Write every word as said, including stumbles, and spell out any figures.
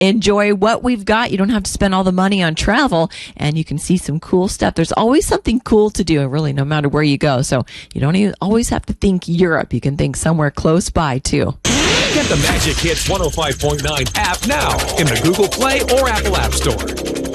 enjoy what we've got. You don't have to spend all the money on travel, and you can see some cool stuff. There's always something cool to do, really, no matter where you go. So you don't even always have to think Europe. You can think somewhere close by, too. Get the Magic Hits one oh five point nine app now in the Google Play or Apple App Store.